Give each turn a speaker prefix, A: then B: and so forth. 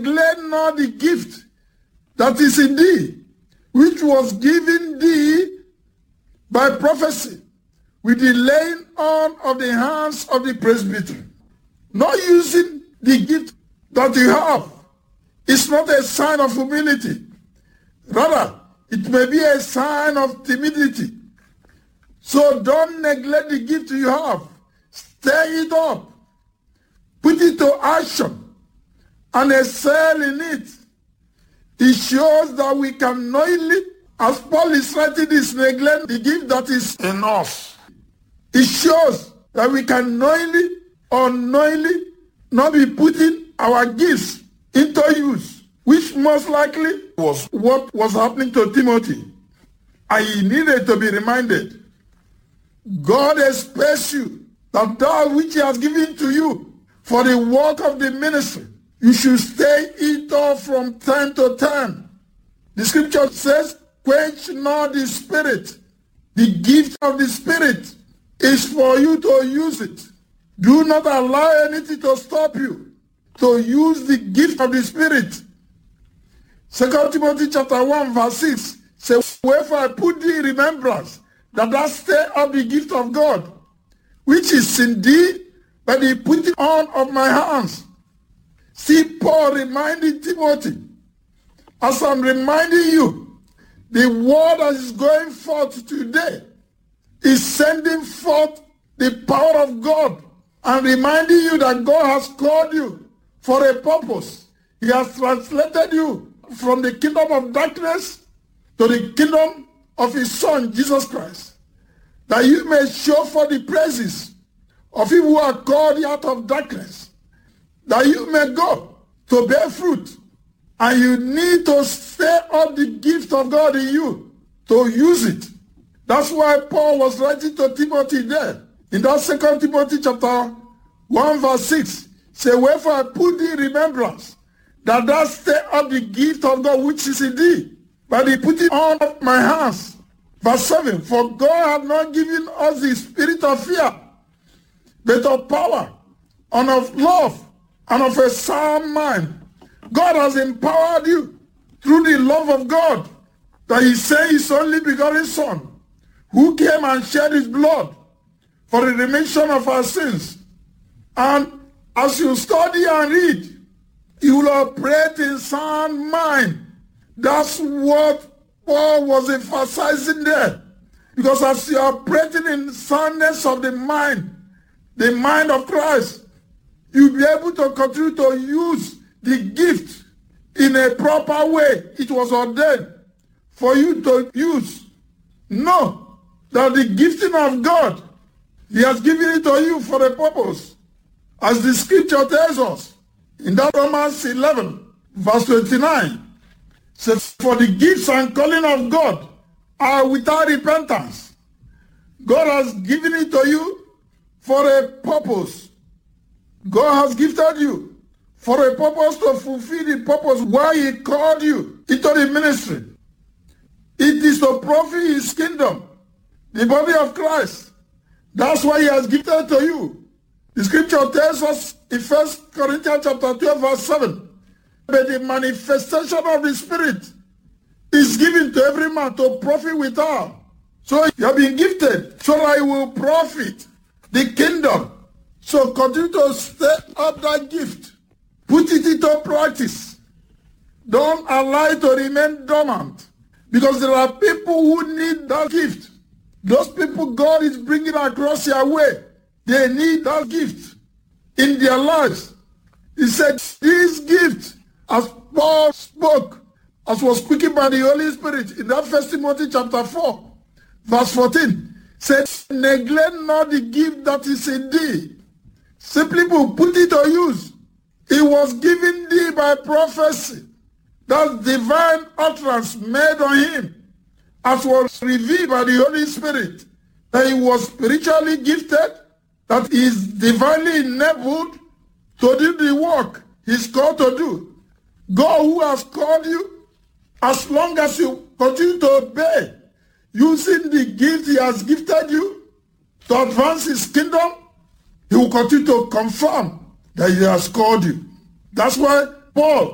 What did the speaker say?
A: neglect not the gift that is in thee, which was given thee by prophecy, with the laying on of the hands of the presbytery. Not using the gift that you have is not a sign of humility. Rather, it may be a sign of timidity. So don't neglect the gift you have. Stir it up. Put it to action and excel in it. It shows that we can knowingly, as Paul is writing this, neglect the gift that is in us. It shows that we can knowingly or unknowingly not be putting our gifts into use, which most likely was what was happening to Timothy. And he needed to be reminded. God expects you that which he has given to you for the work of the ministry, you should stay it off from time to time. The scripture says, quench not the spirit. The gift of the spirit is for you to use it. Do not allow anything to stop you to use the gift of the spirit. 2 Timothy chapter 1 verse 6 says, wherefore I put thee in remembrance that thou stir up the gift of God, which is in thee by the putting on of my hands. See Paul reminding Timothy, as I'm reminding you, the word that is going forth today is sending forth the power of God and reminding you that God has called you for a purpose. He has translated you from the kingdom of darkness to the kingdom of his Son, Jesus Christ, that you may show for the praises of him who are called out of darkness, that you may go to bear fruit. And you need to stir up the gift of God in you to use it. That's why Paul was writing to Timothy there. In that 2 Timothy chapter 1 verse 6, say, wherefore I put thee in remembrance that thou stir up the gift of God which is in thee by the putting on of my hands. Verse 7, for God hath not given us the spirit of fear, but of power and of love and of a sound mind. God has empowered you through the love of God that he sent his only begotten Son, who came and shed his blood for the remission of our sins. And as you study and read, you will operate in sound mind. That's what Paul was emphasizing there. Because as you are operating in soundness of the mind of Christ, you'll be able to continue to use the gift in a proper way. It was ordained for you to use. Know that the gifting of God, he has given it to you for a purpose. As the scripture tells us in that Romans 11 verse 29, says, for the gifts and calling of God are without repentance. God has given it to you for a purpose. God has gifted you for a purpose to fulfill the purpose why he called you into the ministry. It is to profit his kingdom, the body of Christ. That's why he has gifted to you. The scripture tells us in 1 Corinthians chapter 12 verse 7, but the manifestation of the Spirit is given to every man to profit withal. So you have been gifted so that you will profit the kingdom. So continue to stir up that gift. Put it into practice. Don't allow it to remain dormant. Because there are people who need that gift. Those people God is bringing across your way, they need that gift in their lives. He said, this gift, as Paul spoke, as was spoken by the Holy Spirit in that 1 Timothy chapter 4, verse 14, said, neglect not the gift that is in thee. Simply put it to use. It was given thee by prophecy. That divine utterance made on him, as was revealed by the Holy Spirit, that he was spiritually gifted, that he is divinely enabled to do the work he's called to do. God who has called you, as long as you continue to obey, using the gift he has gifted you to advance his kingdom, he will continue to confirm that he has called you. That's why Paul